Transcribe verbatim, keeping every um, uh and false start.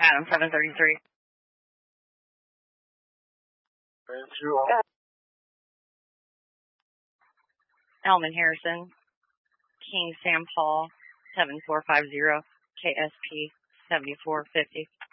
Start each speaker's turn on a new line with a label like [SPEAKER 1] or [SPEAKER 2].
[SPEAKER 1] Adam seven thirty-three. Elman Harrison, King Sam Paul, seven four five zero, K S P seventy-four fifty.